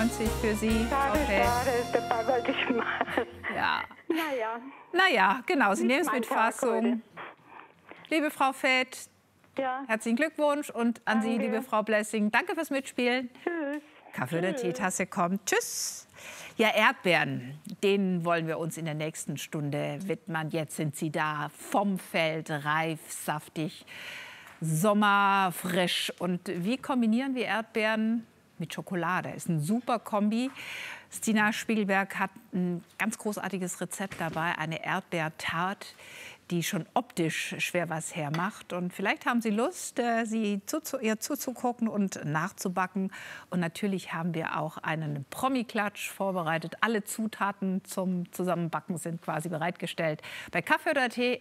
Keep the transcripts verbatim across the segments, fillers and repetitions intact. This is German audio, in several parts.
neunzig für Sie. Schade, Okay. schade, dabei wollte ich mal. Ja. Naja. Naja, genau, Sie Nicht nehmen es mein mit Tag Fassung. Liebe Frau Fett, Ja, herzlichen Glückwunsch und an Sie, Danke. liebe Frau Blessing, danke fürs Mitspielen. tschüss. Kaffee oder Tschüss. Teetasse kommt. Tschüss. Ja, Erdbeeren, denen wollen wir uns in der nächsten Stunde widmen. Jetzt sind sie da, vom Feld, reif, saftig, sommerfrisch. Und wie kombinieren wir Erdbeeren mit Schokolade? Ist ein super Kombi. Stina Spiegelberg hat ein ganz großartiges Rezept dabei, eine Erdbeertart, die schon optisch schwer was hermacht. Und vielleicht haben Sie Lust, äh, sie zuzu ihr zuzugucken und nachzubacken. Und natürlich haben wir auch einen Promi-Klatsch vorbereitet. Alle Zutaten zum Zusammenbacken sind quasi bereitgestellt. Bei Kaffee oder Tee.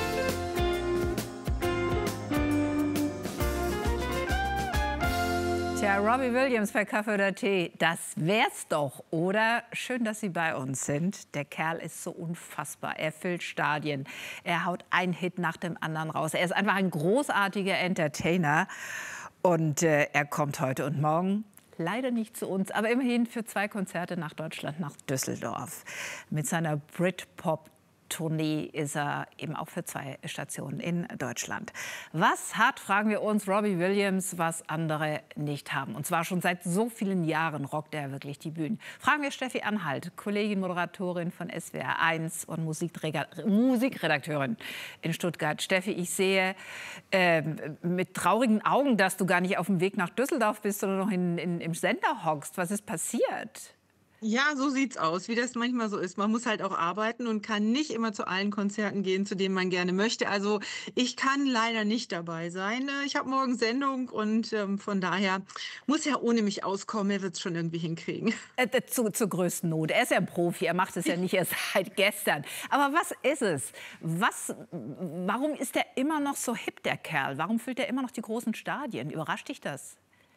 Tja, Robbie Williams bei Kaffee oder Tee, das wär's doch, oder? Schön, dass Sie bei uns sind. Der Kerl ist so unfassbar. Er füllt Stadien. Er haut einen Hit nach dem anderen raus. Er ist einfach ein großartiger Entertainer. Und äh, er kommt heute und morgen leider nicht zu uns, aber immerhin für zwei Konzerte nach Deutschland, nach Düsseldorf. Mit seiner Britpop Tournee ist er eben auch für zwei Stationen in Deutschland. Was hat, fragen wir uns, Robbie Williams, was andere nicht haben? Und zwar schon seit so vielen Jahren rockt er wirklich die Bühnen. Fragen wir Steffi Anhalt, Kollegin, Moderatorin von S W R eins und Musikredakteur- Musikredakteurin in Stuttgart. Steffi, ich sehe äh, mit traurigen Augen, dass du gar nicht auf dem Weg nach Düsseldorf bist, sondern noch in, in, im Sender hockst. Was ist passiert? Ja, so sieht's aus, wie das manchmal so ist. Man muss halt auch arbeiten und kann nicht immer zu allen Konzerten gehen, zu denen man gerne möchte. Also ich kann leider nicht dabei sein. Äh, Ich habe morgen Sendung und ähm, von daher muss er ohne mich auskommen. Er wird's schon irgendwie hinkriegen. Äh, zu, zur größten Not. Er ist ja ein Profi, er macht es ja nicht erst seit gestern. Aber was ist es? Was, warum ist er immer noch so hip, der Kerl? Warum füllt er immer noch die großen Stadien? Überrascht dich das?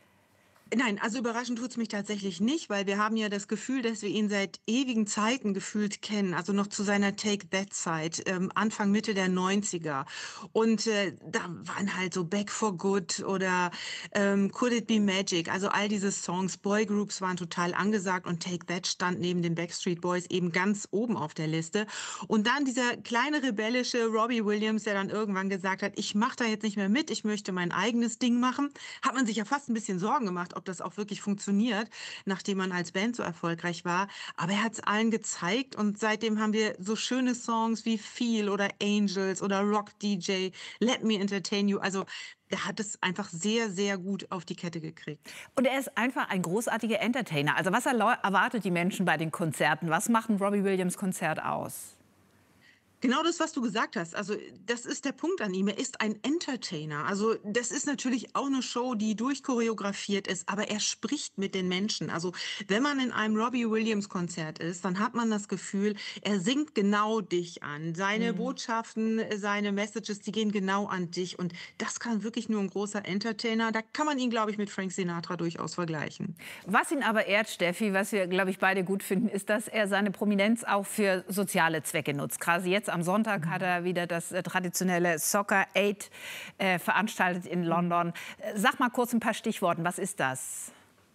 Nein, also überraschend tut's mich tatsächlich nicht, weil wir haben ja das Gefühl, dass wir ihn seit ewigen Zeiten gefühlt kennen, also noch zu seiner Take-That-Zeit, ähm, Anfang, Mitte der neunziger. Und äh, da waren halt so Back for Good oder ähm, Could It Be Magic, also all diese Songs, Boygroups waren total angesagt und Take That stand neben den Backstreet Boys eben ganz oben auf der Liste. Und dann dieser kleine rebellische Robbie Williams, der dann irgendwann gesagt hat, ich mache da jetzt nicht mehr mit, ich möchte mein eigenes Ding machen, hat man sich ja fast ein bisschen Sorgen gemacht, ob das auch wirklich funktioniert, nachdem man als Band so erfolgreich war. Aber er hat es allen gezeigt und seitdem haben wir so schöne Songs wie Feel oder Angels oder Rock D J, Let Me Entertain You. Also der hat es einfach sehr, sehr gut auf die Kette gekriegt. Und er ist einfach ein großartiger Entertainer. Also was erlau- erwartet die Menschen bei den Konzerten? Was macht ein Robbie Williams Konzert aus? Genau das, was du gesagt hast. Also das ist der Punkt an ihm. Er ist ein Entertainer. Also das ist natürlich auch eine Show, die durchchoreografiert ist, aber er spricht mit den Menschen. Also wenn man in einem Robbie Williams Konzert ist, dann hat man das Gefühl, er singt genau dich an. Seine Mhm. Botschaften, seine Messages, die gehen genau an dich. Und das kann wirklich nur ein großer Entertainer. Da kann man ihn, glaube ich, mit Frank Sinatra durchaus vergleichen. Was ihn aber ehrt, Steffi, was wir, glaube ich, beide gut finden, ist, dass er seine Prominenz auch für soziale Zwecke nutzt. Gerade jetzt am Sonntag hat er wieder das äh, traditionelle Soccer Aid äh, veranstaltet in London. Äh, Sag mal kurz ein paar Stichworte. Was ist das?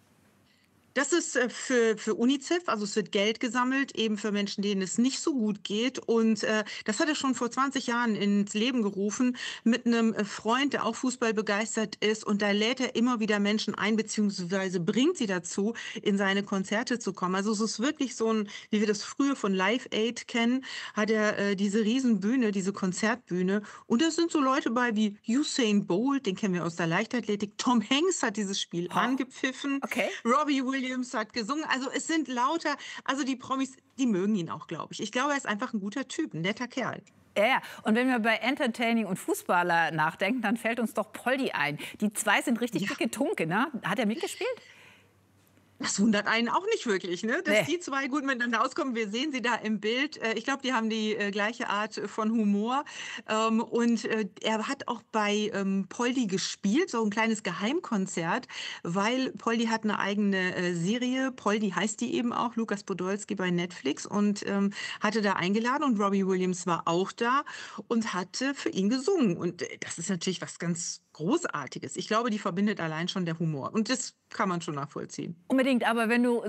Das ist äh, für, für UNICEF, also es wird Geld gesammelt, eben für Menschen, denen es nicht so gut geht. Und äh, das hat er schon vor zwanzig Jahren ins Leben gerufen mit einem äh, Freund, der auch Fußball begeistert ist. Und da lädt er immer wieder Menschen ein, beziehungsweise bringt sie dazu, in seine Konzerte zu kommen. Also es ist wirklich so ein, wie wir das früher von Live Aid kennen, hat er äh, diese Riesenbühne, diese Konzertbühne. Und da sind so Leute bei wie Usain Bolt, den kennen wir aus der Leichtathletik. Tom Hanks hat dieses Spiel Ha. angepfiffen. Okay. Robbie Williams hat gesungen. Also es sind lauter, also die Promis, die mögen ihn auch, glaube ich. Ich glaube, er ist einfach ein guter Typ, ein netter Kerl. Ja, ja. Und wenn wir bei Entertaining und Fußballer nachdenken, dann fällt uns doch Poldi ein. Die zwei sind richtig Ja. dicke Tunke, ne? Hat er mitgespielt? Das wundert einen auch nicht wirklich, ne? Dass Nee. die zwei gut miteinander auskommen. Wir sehen sie da im Bild. Äh, Ich glaube, die haben die äh, gleiche Art von Humor. Ähm, Und äh, er hat auch bei ähm, Poldi gespielt, so ein kleines Geheimkonzert, weil Poldi hat eine eigene äh, Serie. Poldi heißt die eben auch, Lukas Podolski bei Netflix, und ähm, hatte da eingeladen. Und Robbie Williams war auch da und hatte für ihn gesungen. Und äh, das ist natürlich was ganz Großartiges. Ich glaube, die verbindet allein schon der Humor. Und das kann man schon nachvollziehen. Unbedingt, aber wenn du